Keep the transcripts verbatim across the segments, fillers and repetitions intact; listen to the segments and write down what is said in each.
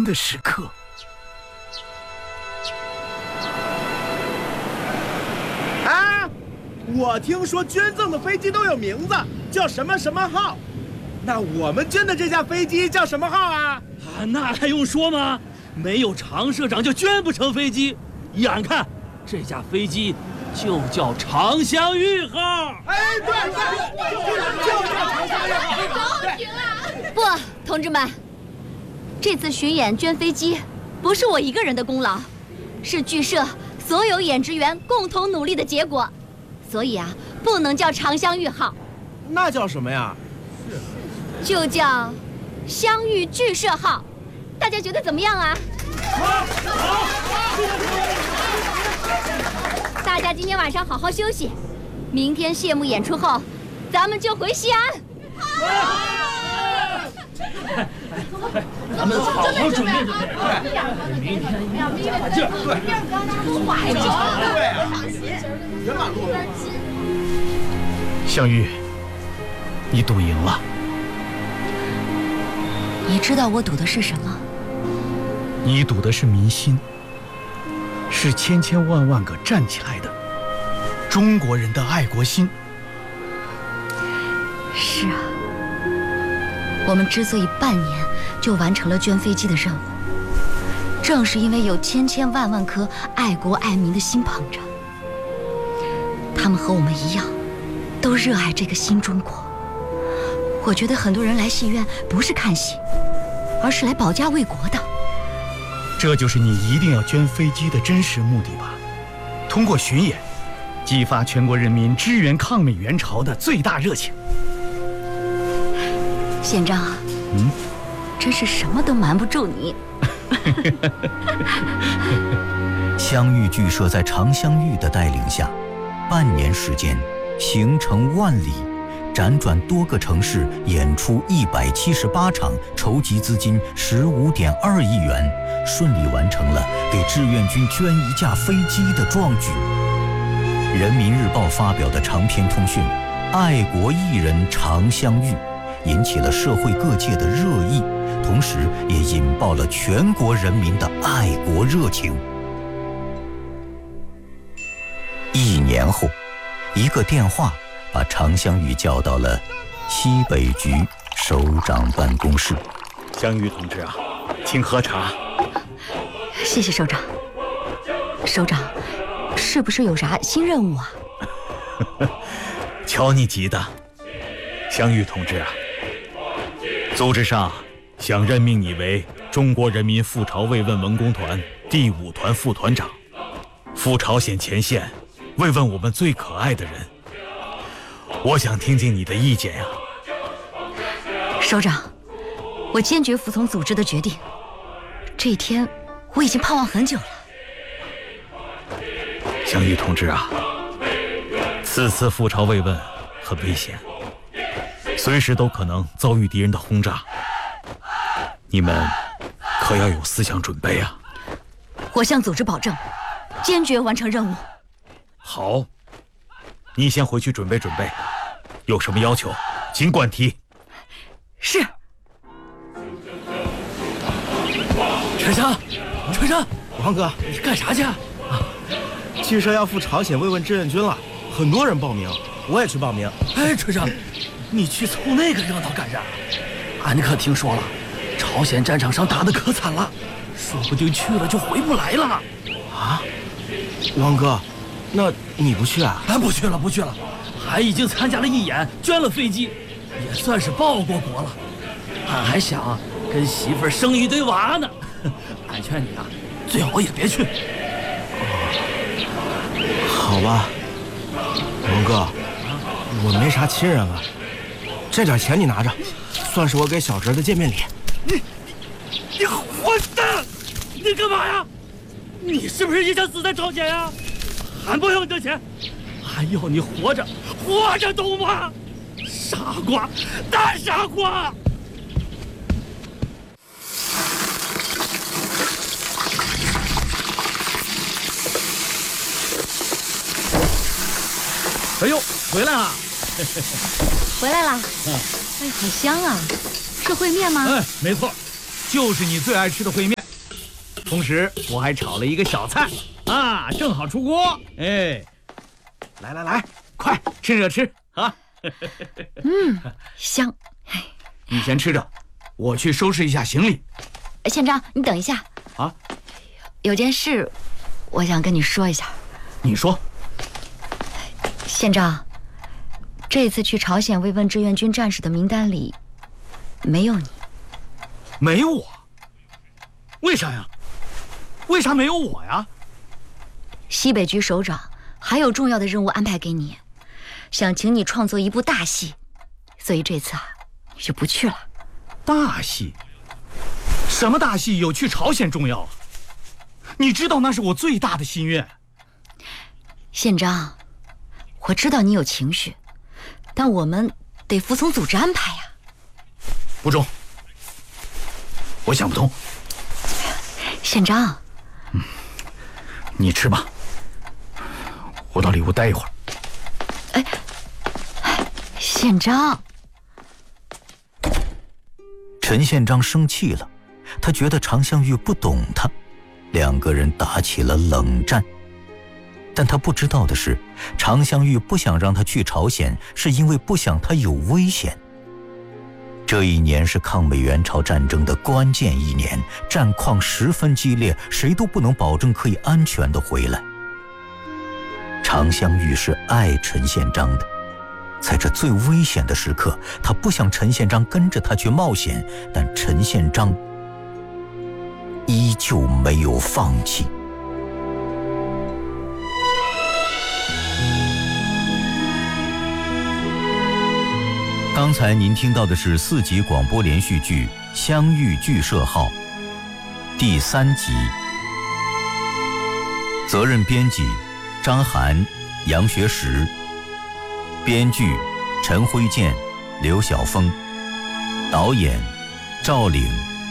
的时刻。 啊！我听说捐赠的飞机都有名字，叫什么什么号。那我们捐的这架飞机叫什么号啊？ 啊，那还用说吗？没有常社长就捐不成飞机。眼看这架飞机就叫长相玉号。 哎，对对，就就叫长相玉号。 对，不，同志们，这次巡演捐飞机不是我一个人的功劳，是剧社所有演职员共同努力的结果，所以啊，不能叫长相玉号， 那叫什么呀？ 就叫相遇剧社号。大家觉得怎么样啊？好，好。大家今天晚上好好休息，明天谢幕演出后，咱们就回西安。 咱们好好准备准备，明天一定要加把劲儿。 对， 快着， 对啊，人马路。 相遇，你赌赢了。 你知道我赌的是什么？ 你赌的是民心，是千千万万个站起来的中国人的爱国心。 是啊，我们之所以半年就完成了捐飞机的任务，正是因为有千千万万颗爱国爱民的心捧着。他们和我们一样，都热爱这个新中国。我觉得很多人来戏院不是看戏，而是来保家卫国的。 这就是你一定要捐飞机的真实目的吧？通过巡演，激发全国人民支援抗美援朝的最大热情。 县长啊， 嗯， 真是什么都瞒不住你。 相遇剧社在常香玉的带领下，半年时间行程万里，辗转多个城市，演出一百七十八场，筹集资金十五点二亿元，顺利完成了给志愿军捐一架飞机的壮举。人民日报发表的长篇通讯《爱国艺人常香玉》引起了社会各界的热议，同时也引爆了全国人民的爱国热情。一年后，一个电话把常香玉叫到了西北局首长办公室。 香玉同志啊，请喝茶。 谢谢首长。首长，是不是有啥新任务啊？ 瞧你急的。香玉同志啊，组织上想任命你为中国人民赴朝慰问文工团第五团副团长，赴朝鲜前线慰问我们最可爱的人。我想听听你的意见呀。 首长，我坚决服从组织的决定。这一天我已经盼望很久了。 香玉同志啊，此次赴朝慰问很危险，随时都可能遭遇敌人的轰炸，你们可要有思想准备啊。 我向组织保证，坚决完成任务。 好，你先回去准备准备，有什么要求尽管提。 是。 陈生，陈生， 王哥， 你干啥去啊？ 剧社要赴朝鲜慰问志愿军了，很多人报名，我也去报名。 哎，陈生，你去凑那个热闹干啥？俺可听说了，朝鲜战场上打得可惨了，说不定去了就回不来了。 啊，王哥，那你不去啊？ 俺不去了，不去了。俺已经参加了义演，捐了飞机，也算是报过国了。俺还想跟媳妇儿生一堆娃呢。俺劝你啊，最好也别去。 好吧，王哥，我没啥亲人了，这点钱你拿着，算是我给小侄的见面礼。 你你你混蛋！你干嘛呀？你是不是也想死在朝鲜呀？俺不用这钱，俺要你活着，活着懂吗？傻瓜，大傻瓜！哎呦，回来了！ 回来了。 嗯， 哎，好香啊！是烩面吗？ 哎，没错，就是你最爱吃的烩面。 同时我还炒了一个小菜啊，正好出锅。哎，来来来，快趁热吃啊！ 嗯，香。 你先吃着，我去收拾一下行李。 县长，你等一下啊， 有件事我想跟你说一下。 你说。 县长，这次去朝鲜慰问志愿军战士的名单里没有你。 没有我？为啥呀？为啥没有我呀？ 西北局首长还有重要的任务安排给你，想请你创作一部大戏，所以这次啊，你就不去了。 大戏？什么大戏有去朝鲜重要啊？你知道那是我最大的心愿。 县长，我知道你有情绪，但我们得服从组织安排呀。 不中，我想不通。 县长， 嗯，你吃吧，我到里屋待一会儿。 哎，县长。 陈宪章生气了，他觉得常香玉不懂他，两个人打起了冷战。但他不知道的是，常香玉不想让他去朝鲜，是因为不想他有危险。这一年是抗美援朝战争的关键一年，战况十分激烈，谁都不能保证可以安全地回来。常香玉是爱陈宪章的，在这最危险的时刻，他不想陈宪章跟着他去冒险，但陈宪章依旧没有放弃。刚才您听到的是四集广播连续剧《相遇剧社号》第三集，责任编辑张涵、杨学实，编剧陈辉健、刘晓峰，导演赵岭。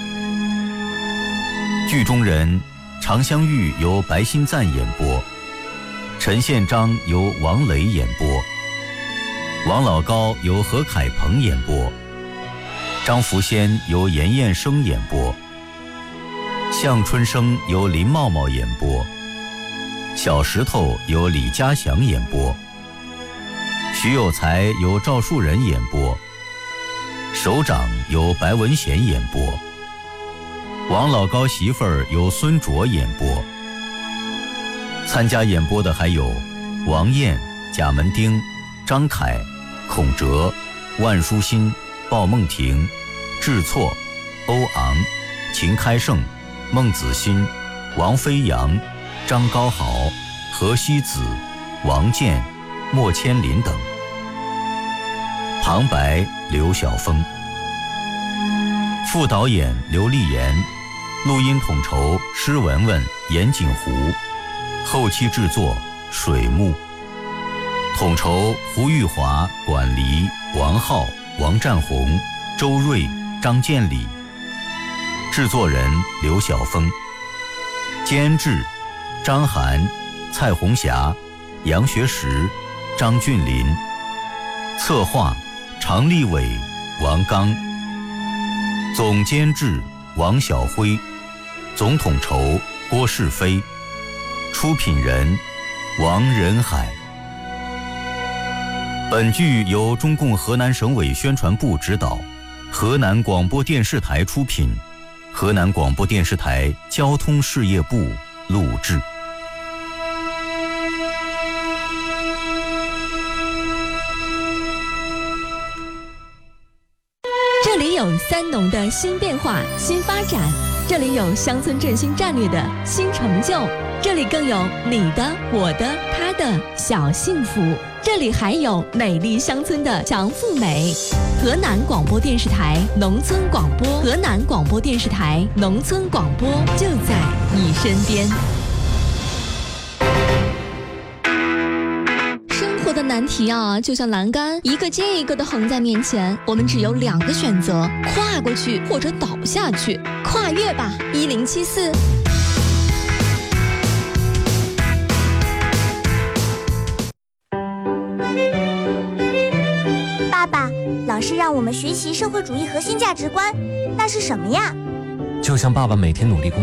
剧中人常香玉由白新赞演播，陈宪章由王雷演播，王老高由何凯鹏演播，张福仙由严彦生演播，向春生由林茂茂演播，小石头由李家祥演播，徐有才由赵树人演播，首长由白文贤演播，王老高媳妇儿由孙卓演播。参加演播的还有王燕、贾门丁、张凯、孔哲、万书新、鲍梦婷、智错、欧昂、秦开胜、孟子欣、王飞扬、张高豪、何西子、王健、莫千林等。旁白刘晓峰，副导演刘丽妍，录音统筹施文文、严景湖，后期制作水木，统筹胡玉华、管黎、王浩、王占红、周瑞、张建礼，制作人刘晓峰，监制张涵、蔡红霞、杨学实、张俊林，策划常立伟、王刚，总监制王晓辉，总统筹郭世飞，出品人王仁海。本剧由中共河南省委宣传部指导，河南广播电视台出品，河南广播电视台交通事业部录制。 这里有三农的新变化、新发展，这里有乡村振兴战略的新成就，这里更有你的、我的、他的小幸福，这里还有美丽乡村的强富美。河南广播电视台农村广播，河南广播电视台农村广播就在你身边。的难题啊，就像栏杆，一个接一个的横在面前，我们只有两个选择：跨过去或者倒下去。跨越吧，一零七四。 爸爸，老师让我们学习社会主义核心价值观，那是什么呀？ 就像爸爸每天努力工